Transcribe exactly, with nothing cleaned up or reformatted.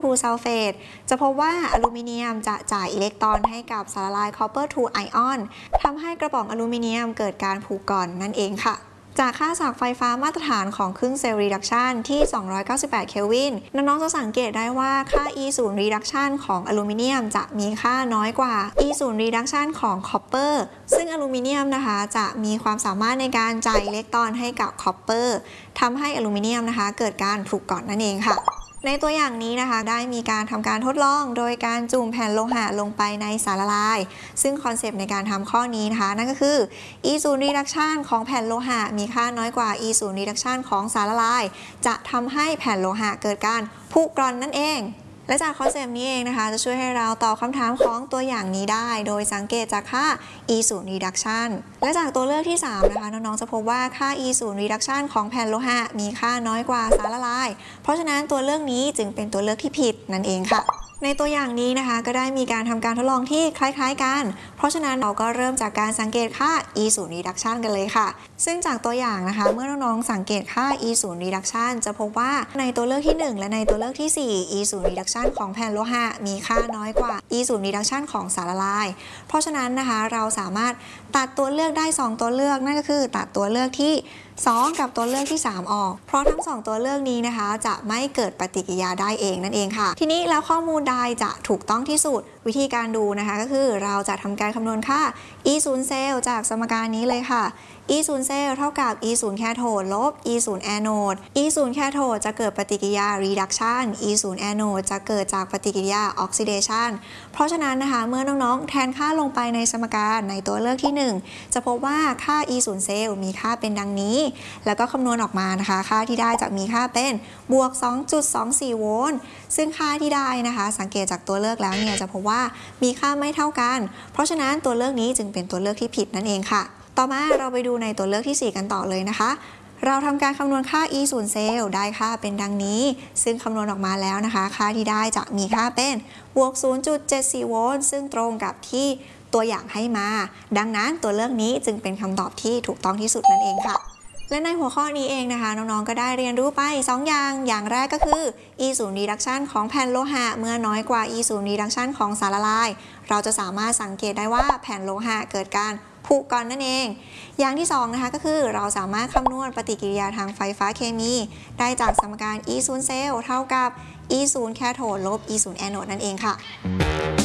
ทูซัลเฟตจะพบว่าอลูมิเนียมจะจ่ายอิเล็กตรอนให้กับสารละลาย Copper to Ion ทำให้กระป๋องอลูมิเนียมเกิดการผุก่อนนั่นเองค่ะจากค่าฉากไฟฟ้ามาตรฐานของเครื่องเซลล์รีดักชันที่สองร้อยเก้าสิบแปดเคลวินน้องๆจะสังเกตได้ว่าค่า E ศูนย์ reduction ของอลูมิเนียมจะมีค่าน้อยกว่า E ศูนย์ reduction ของ Copper ซึ่งอลูมิเนียมนะคะจะมีความสามารถในการจ่ายอิเล็กตรอนให้กับ Copper ทำให้อลูมิเนียมนะคะเกิดการผุก่อนนั่นเองค่ะในตัวอย่างนี้นะคะได้มีการทำการทดลองโดยการจุ่มแผ่นโลหะลงไปในสารละลายซึ่งคอนเซปต์ในการทำข้อนี้นะคะนั่นก็คือ E ศูนย์ reduction ของแผ่นโลหะมีค่าน้อยกว่า E ศูนย์ reduction ของสารละลายจะทำให้แผ่นโลหะเกิดการผุกร่อนนั่นเองและจากคอนเซปต์นี้เองนะคะจะช่วยให้เราตอบคำถามของตัวอย่างนี้ได้โดยสังเกตจากค่า E ศูนย์ reduction และจากตัวเลือกที่สามนะคะน้องๆจะพบว่าค่า E ศูนย์ reduction ของแผ่นโลหะมีค่าน้อยกว่าสารละลายเพราะฉะนั้นตัวเลือกนี้จึงเป็นตัวเลือกที่ผิดนั่นเองค่ะในตัวอย่างนี้นะคะก็ได้มีการทำการทดลองที่คล้ายๆกันเพราะฉะนั้นเราก็เริ่มจากการสังเกตค่า E ศูนย์ reduction กันเลยค่ะซึ่งจากตัวอย่างนะคะเมื่อน้องๆสังเกตค่า E ศูนย์ reduction จะพบว่าในตัวเลือกที่หนึ่งและในตัวเลือกที่สี่ E ศูนย์ reduction ของแผ่นโลหะมีค่าน้อยกว่า E ศูนย์ reduction ของสารละลายเพราะฉะนั้นนะคะเราสามารถตัดตัวเลือกได้สองตัวเลือกนั่นก็คือตัดตัวเลือกที่สองกับตัวเลือกที่สามออกเพราะทั้งสองตัวเลือกนี้นะคะจะไม่เกิดปฏิกิริยาได้เองนั่นเองค่ะทีนี้แล้วข้อมูลใดจะถูกต้องที่สุดวิธีการดูนะคะก็คือเราจะทำการคำนวณค่า E ศูนย์ เซลล์จากสมการนี้เลยค่ะ E ศูนย์ เซลล์เท่ากับ E ศูนย์ แคโทดลบ E ศูนย์ แอนโด E ศูนย์ แคโทดจะเกิดปฏิกิริยา reduction E ศูนย์ แอนโดจะเกิดจากปฏิกิริยา oxidation เพราะฉะนั้นนะคะเมื่อน้องๆแทนค่าลงไปในสมการในตัวเลือกที่หนึ่งจะพบว่าค่า E ศูนย์ เซลล์มีค่าเป็นดังนี้แล้วก็คำนวณออกมานะคะค่าที่ได้จะมีค่าเป็นบวก สองจุดสองสี่ โวลต์ซึ่งค่าที่ได้นะคะสังเกตจากตัวเลือกแล้วเนี่ยจะพบว่ามีค่าไม่เท่ากันเพราะฉะนั้นตัวเลือกนี้จึงเป็นตัวเลือกที่ผิดนั่นเองค่ะต่อมาเราไปดูในตัวเลือกที่สี่กันต่อเลยนะคะเราทำการคำนวณค่า E ศูนย์ เซลล์ได้ค่าเป็นดังนี้ซึ่งคำนวณออกมาแล้วนะคะค่าที่ได้จะมีค่าเป็นบวก ศูนย์จุดเจ็ดสี่ โวลต์ซึ่งตรงกับที่ตัวอย่างให้มาดังนั้นตัวเลือกนี้จึงเป็นคำตอบที่ถูกต้องที่สุดนั่นเองค่ะและในหัวข้อนี้เองนะคะน้องๆก็ได้เรียนรู้ไปสองอย่างอย่างแรกก็คือ E ศูนย์ reduction ของแผ่นโลหะเมื่อน้อยกว่า E ศูนย์ reduction ของสารละลายเราจะสามารถสังเกตได้ว่าแผ่นโลหะเกิดการผุก่อนนั่นเองอย่างที่สองนะคะก็คือเราสามารถคำนวณปฏิกิริยาทางไฟฟ้าเคมีได้จากสมการ E ศูนย์ เซลล์เท่ากับ E ศูนย์ แคโทดลบ E ศูนย์ แอนโดนั่นเองค่ะ